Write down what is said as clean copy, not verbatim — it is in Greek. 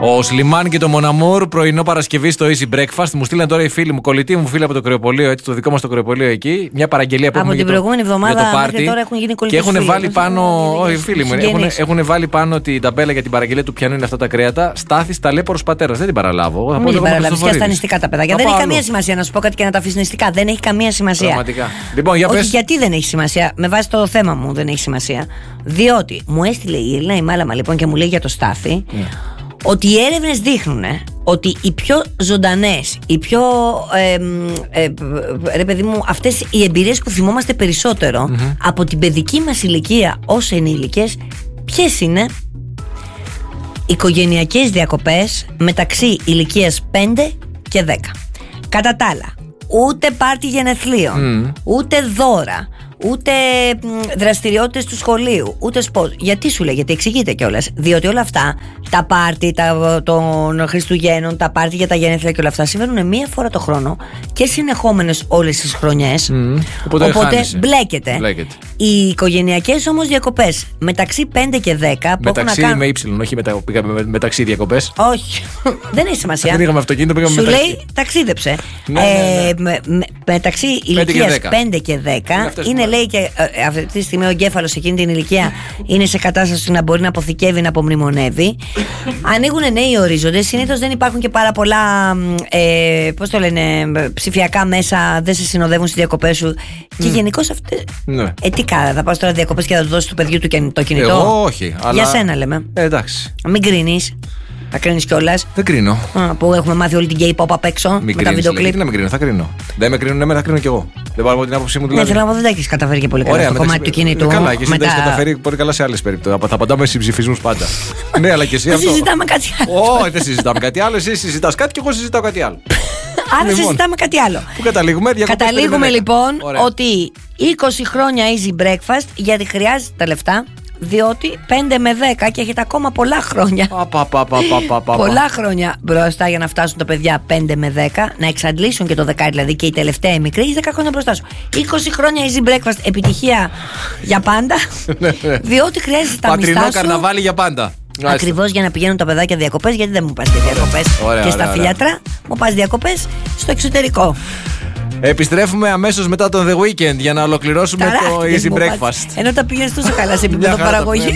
Ο Σλιμάν και το Μοναμούρ, πρωινό Παρασκευή στο Easy Breakfast. Μου στείλαν τώρα οι φίλοι μου, κολλητοί μου φίλοι από το κρεοπολείο, έτσι, το δικό μας το κρεοπολείο εκεί. Μια παραγγελία που από την προηγούμενη εβδομάδα μέχρι τώρα έχουν γίνει κολλητοί. Και έχουν βάλει πάνω. Όχι, φίλοι μου, έχουν βάλει πάνω την ταμπέλα για την παραγγελία του πιανού είναι αυτά τα κρέατα. Στάθης ταλέπορος πατέρας. Δεν την παραλάβω. Μην την παραλάβεις και στα νηστικά τα παιδάκια. Δεν έχει καμία σημασία να σου πω κάτι και να τα αφήσεις νηστικά. Δεν έχει καμία σημασία. Πραγματικά. Λοιπόν, για πες. Γιατί δεν έχει σημασία, με βάση το θέμα μου δεν έχει σημασία. Διότι μου έστειλε η Έλληνα η Μάλαμα λοιπόν και μου λέει για το Στάθη. Ότι οι έρευνες δείχνουν ότι οι πιο ζωντανές, οι πιο ρε παιδί μου, αυτές οι εμπειρίες που θυμόμαστε περισσότερο από την παιδική μας ηλικία ως ενήλικες, ποιες είναι? Οικογενειακές διακοπές μεταξύ ηλικίας 5 και 10. Κατά τα άλλα, ούτε πάρτι γενεθλίων, ούτε δώρα, ούτε δραστηριότητες του σχολείου, ούτε σπορτ. Γιατί σου λέει, γιατί εξηγείται κιόλας. Διότι όλα αυτά, τα πάρτι των Χριστουγέννων, τα πάρτι για τα γενέθλια και όλα αυτά συμβαίνουν μία φορά το χρόνο και συνεχόμενες όλες τις χρονιές. Οπότε μπλέκεται. Οι οικογενειακές όμως διακοπές μεταξύ 5 και 10. Μεταξύ με ύψιλον, όχι μεταξύ διακοπές. Όχι, δεν έχει σημασία. Δεν είχαμε αυτοκίνητο, πήγαμε μεταξύ. Σου λέει ταξίδεψε. Μεταξύ ηλικίας 5 και 10 είναι, λέει, και αυτή τη στιγμή ο εγκέφαλος εκείνη την ηλικία είναι σε κατάσταση να μπορεί να αποθηκεύει, να απομνημονεύει. Ανοίγουν νέοι ορίζοντες. Συνήθως δεν υπάρχουν και πάρα πολλά πώς το λένε, ψηφιακά μέσα, δεν σε συνοδεύουν στις διακοπές σου. Και γενικώς αυτές. Τι κάρα, θα πας τώρα διακοπές και θα του δώσεις του παιδιού του το κινητό? Εγώ όχι. Αλλά... Για σένα λέμε. Εντάξει. Μην κρίνεις. Θα κρίνεις κιόλας. Δεν κρίνω. Που έχουμε μάθει όλη την gay pop απ' έξω. Μην με τα βίντεο κλιπ. Τι να μην κρίνω, θα κρίνω. Δεν με κρίνουν, θα κρίνω κι εγώ. Δεν πάρω την άποψή μου δηλαδή. Ναι, θέλω να πω, δεν τα έχεις καταφέρει και πολύ καλά στο κομμάτι του κινητού. Καλά, και εσύ δεν έχεις καταφέρει πολύ καλά σε άλλες περιπτώσεις. Θα απαντάμε σε ψηφισμούς πάντα. Ναι, αλλά και εσύ αυτό. Συζητάμε κάτι άλλο. Όχι, δεν συζητάμε κάτι άλλο. Εσύ συζητάς κάτι και εγώ συζητάω κάτι άλλο. Άρα συζητάμε κάτι άλλο. Πού καταλήγουμε? Καταλήγουμε λοιπόν ότι 20 χρόνια easy breakfast, γιατί χρειάζεται τα λεφτά. Διότι 5 με 10 και έχετε ακόμα πολλά χρόνια. Πολλά χρόνια μπροστά για να φτάσουν τα παιδιά 5 με 10, να εξαντλήσουν και το δεκάρι, δηλαδή και η τελευταία μικρή. Έχει 10 χρόνια μπροστά σου. 20 χρόνια easy breakfast, επιτυχία για πάντα. Διότι χρειάζεται τα μισθά σου. Πατρινό καρναβάλι για πάντα. Ακριβώς για να πηγαίνουν τα παιδάκια διακοπές. Γιατί δεν μου πας και διακοπές και στα φιλιάτρα, μου πας διακοπές στο εξωτερικό. Επιστρέφουμε αμέσως μετά τον The Weekend για να ολοκληρώσουμε το Easy Breakfast. Ενώ τα πήγαινες τόσο καλά σε επίπεδο παραγωγή.